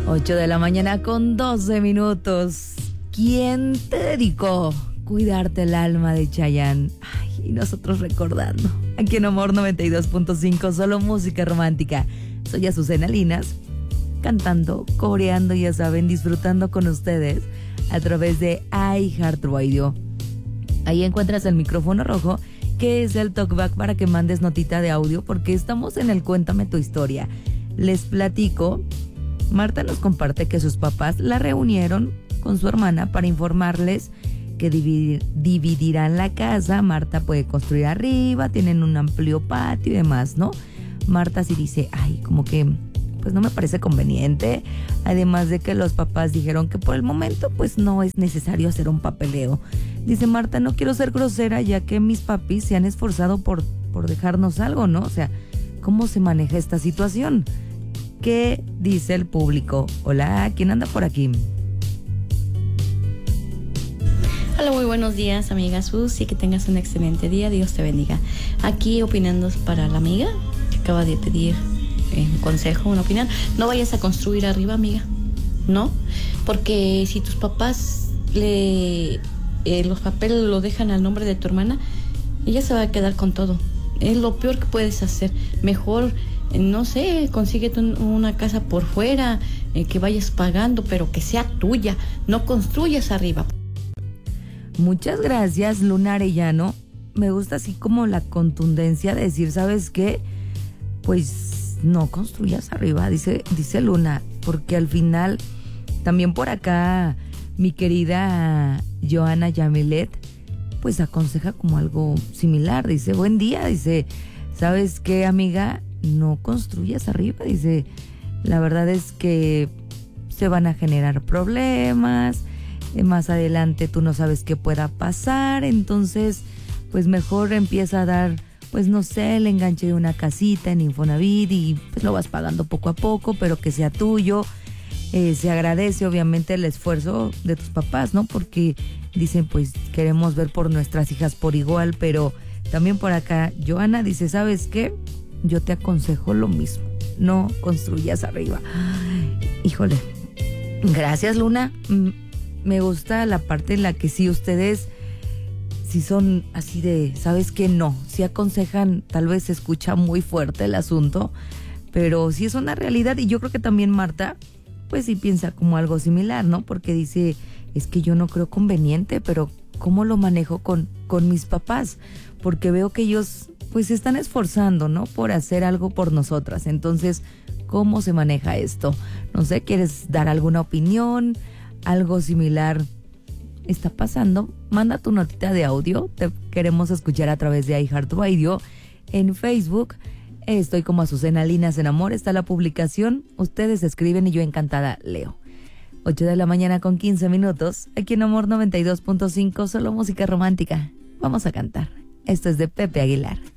8 de la mañana con 12 minutos. ¿Quién te dedicó Cuidarte el alma de Chayanne? Ay, y nosotros recordando. Aquí en Amor 92.5, solo música romántica. Soy Azucena Linas, cantando, coreando, ya saben, disfrutando con ustedes a través de iHeartRadio. Ahí encuentras el micrófono rojo, que es el talkback para que mandes notita de audio, porque estamos en el Cuéntame tu historia. Les platico. Marta nos comparte que sus papás la reunieron con su hermana para informarles que dividirán la casa. Marta puede construir arriba, tienen un amplio patio y demás, ¿no? Marta sí dice, ay, como que pues no me parece conveniente. Además de que los papás dijeron que por el momento pues no es necesario hacer un papeleo. Dice Marta, no quiero ser grosera ya que mis papis se han esforzado por dejarnos algo, ¿no? O sea, ¿cómo se maneja esta situación? ¿Qué dice el público? Hola, ¿quién anda por aquí? Hola, muy buenos días, amiga Sus, y que tengas un excelente día. Dios te bendiga. Aquí opinando para la amiga que acaba de pedir un consejo, una opinión. No vayas a construir arriba, amiga, ¿no? Porque si tus papás los papeles lo dejan al nombre de tu hermana, ella se va a quedar con todo. Es lo peor que puedes hacer. Mejor, no sé, consíguete una casa por fuera, que vayas pagando, pero que sea tuya. No construyas arriba. Muchas gracias, Luna Arellano. Me gusta así como la contundencia de decir, ¿sabes qué? Pues no construyas arriba, dice Luna, porque al final, también por acá, mi querida Joana Yamilet, pues aconseja como algo similar. Dice, buen día, dice, ¿sabes qué, amiga? No construyas arriba, dice, la verdad es que se van a generar problemas, más adelante tú no sabes qué pueda pasar, entonces pues mejor empieza a dar, pues no sé, el enganche de una casita en Infonavit y pues lo vas pagando poco a poco, pero que sea tuyo. Se agradece obviamente el esfuerzo de tus papás, ¿no? Porque dicen, pues queremos ver por nuestras hijas por igual, pero también por acá Joana dice, ¿sabes qué? Yo te aconsejo lo mismo, no construyas arriba. Híjole, gracias, Luna. Me gusta la parte en la que sí ustedes, si son así de, ¿sabes qué? No, si aconsejan, tal vez se escucha muy fuerte el asunto, pero sí es una realidad. Y yo creo que también Marta, pues sí piensa como algo similar, ¿no? Porque dice, es que yo no creo conveniente, pero ¿cómo lo manejo con mis papás? Porque veo que ellos pues se están esforzando, ¿no? Por hacer algo por nosotras. Entonces, ¿cómo se maneja esto? No sé, ¿quieres dar alguna opinión? Algo similar está pasando, manda tu notita de audio, te queremos escuchar a través de iHeartRadio. En Facebook estoy como Azucena Linas en Amor, está la publicación, ustedes escriben y yo encantada leo. 8 de la mañana con 15 minutos, aquí en Amor 92.5, solo música romántica. Vamos a cantar, esto es de Pepe Aguilar.